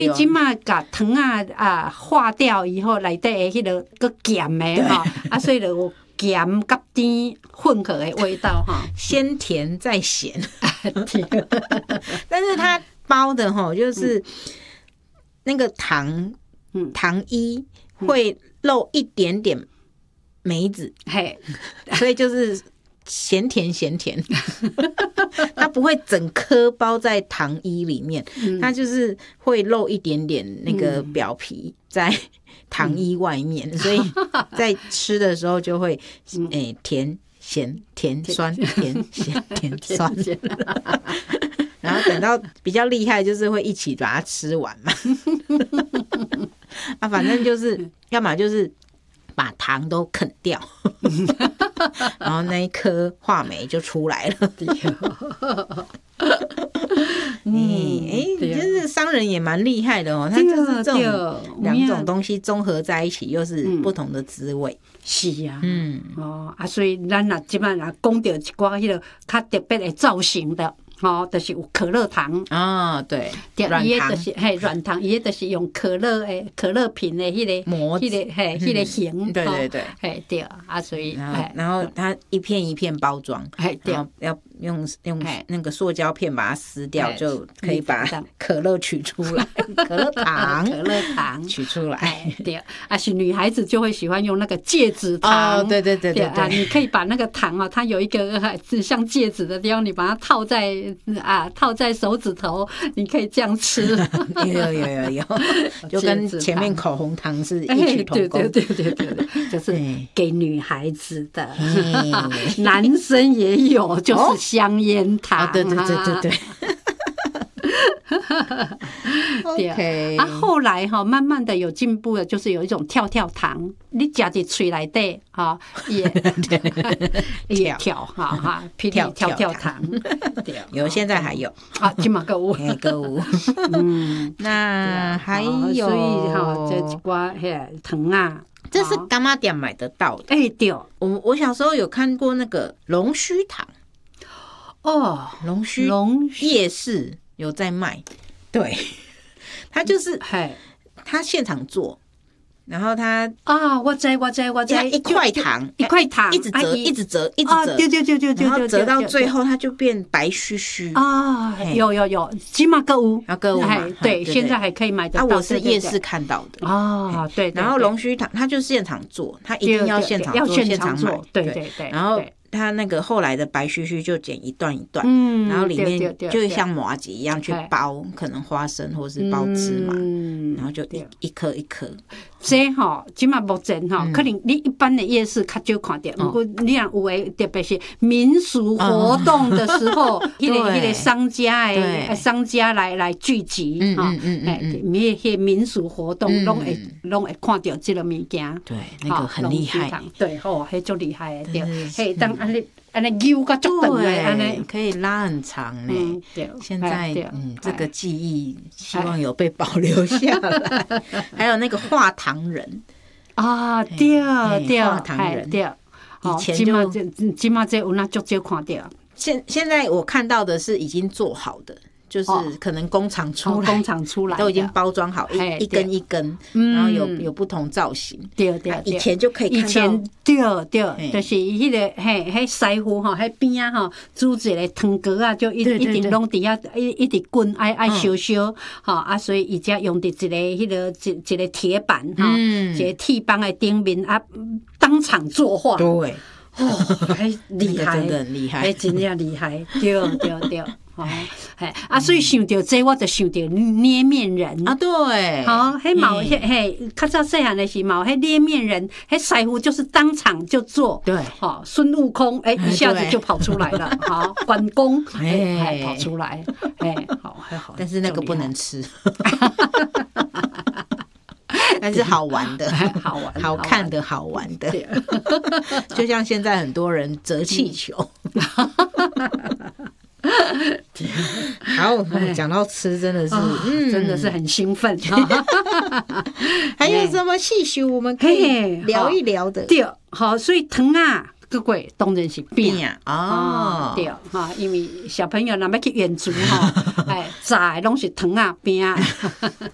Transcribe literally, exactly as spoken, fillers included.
你即马甲糖啊啊化掉以后，内底的迄个个咸的哈，啊，所以就有咸甲甜混合的味道哈， 先甜再咸。但是它包的哈，就是那个糖，嗯，糖衣会漏一点点梅子，嘿，所以就是咸甜咸甜，它不会整颗包在糖衣里面，嗯、它就是会漏一点点那个表皮在糖衣外面，嗯、所以在吃的时候就会诶、欸、甜咸甜酸甜咸甜酸。然后等到比较厉害，就是会一起把它吃完嘛。啊，反正就是要么就是把糖都啃掉，然后那一颗话梅就出来了。嗯，哎、欸，就是商人也蛮厉害的哦，他就是这种两种东西综合在一起，又是不同的滋味。嗯、 是啊，嗯，哦啊，所以咱若即摆若讲到一寡迄个较特别的造型的。哦，就是有可乐糖啊、哦，对， 软糖就是嘿软糖，伊就是用可乐诶可乐瓶的迄、那个模子， 迄、那个嘿迄、那个形、 嗯，对对对， 嘿对啊，所以然后然后它一片一片包装， 嘿对， 然后要用用那个塑胶片把它撕掉，就可以把可乐取出来，可乐糖可乐糖取出来， 对，啊是女孩子就会喜欢用那个戒指糖， 哦，对对对对对， 啊，你可以把那个糖啊，它有一个像戒指的地方，你把它套在。啊，套在手指头，你可以这样吃。 有有有有有，就跟前面口红糖是异曲同工。 对对对对对，就是给女孩子的，男生也有，就是香烟糖。 哦，对对对对对。 对啊，后来哈，慢慢的有进步的，就是有一种跳跳糖，你夹在嘴内底哈，也也跳哈哈，霹雳跳跳糖， 有现在还有啊，今嘛购物购物，嗯，那还有， 所以哈，这一寡嘿糖啊， 这是干妈店买得到的， 哎对， 我我小时候有看过那个龙须糖，哦，龙须龙夜市。有在卖，对，他就是他现场做，然后他啊，我知我知我知， 一块糖一块糖， 一直折一直折一直折， 对对对对对， 然后折到最后它就变白须须啊，有有有，起码购物要购物嘛， 对，现在还可以买得到。 啊，我是夜市看到的啊，对， 然后龙须糖它就是现场做，它一定要现场做，现场买， 对对对， 然后。它那个后来的白须须就剪一段一段，嗯，然后里面就像麻糬一样去包，可能花生或是包芝麻，嗯、然后就一一颗一颗。 这哈，即马目前哈，可能你一般的夜市较少看到，不过你若有诶，特别是民俗活动的时候，迄个迄个商家诶，商家来来聚集哈，哎，迄迄民俗活动拢会拢会看到这个物件， 对，那个很厉害， 对，吼，迄足厉害的，对，嘿，当安尼。安尼揪个足长的，安尼可以拉很长呢。嗯，对，现在嗯，这个记忆希望有被保留下来。还有那个画糖人啊，对对， 画糖人对， 以前就今嘛这有那足少看到。 现现在我看到的是已经做好的。就是可能工厂出来， 工厂出来都已经包装好，一一根一根，然后有有不同造型。 对对， 以前就可以看到， 以前对对，就是迄个嘿，迄师傅吼，迄边啊吼，煮一个汤锅啊，就一一直拢伫遐一一直滚，爱爱烧烧，吼啊，所以伊才用伫一个迄个一一个铁板哈，一个铁板的顶面啊，当场作画。 对， 哦，还厉害， 真的很厉害， 还真正厉害，对对对。哦，嘿啊，所以想到这，我就想到捏面人啊，对， 好，迄毛迄嘿，较早细汉的时毛，迄捏面人，迄师傅就是当场就做， 对， 好，孙悟空哎，一下子就跑出来了，好，关公哎，跑出来，哎，好，还好， 但是那个不能吃。但是好玩的， 好玩， 好看的，好玩的，就像现在很多人折气球。好，讲到吃真的是， 嗯，真的是很兴奋。 还有什么细数我们可以聊一聊的？ 对，好，所以糖啊，各位当然是饼哦， 对哈，因为小朋友若要去远足哈，哎，炸的拢是糖啊饼啊。